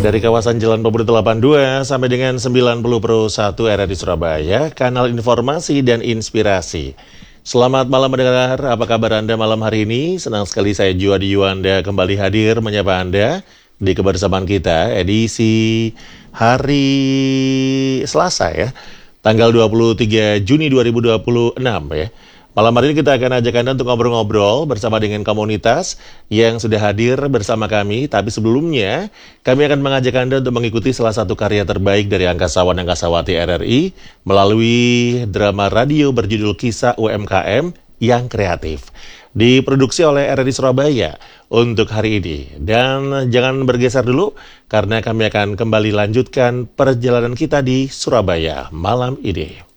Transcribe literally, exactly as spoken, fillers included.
Dari kawasan Jalan Pemuda delapan puluh dua sampai dengan sembilan puluh Pro satu R R I Surabaya, kanal informasi dan inspirasi. Selamat malam mendengar, apa kabar Anda malam hari ini? Senang sekali saya Juwadi Yuanda kembali hadir menyapa Anda di kebersamaan kita edisi hari Selasa ya, tanggal dua puluh tiga Juni dua ribu dua puluh enam ya. Malam hari ini kita akan ajak Anda untuk ngobrol-ngobrol bersama dengan komunitas yang sudah hadir bersama kami. Tapi sebelumnya, kami akan mengajak Anda untuk mengikuti salah satu karya terbaik dari Angkasawan Angkasawati R R I melalui drama radio berjudul Kisah U M K M yang Kreatif. Diproduksi oleh R R I Surabaya untuk hari ini. Dan jangan bergeser dulu, karena kami akan kembali lanjutkan perjalanan kita di Surabaya malam ini.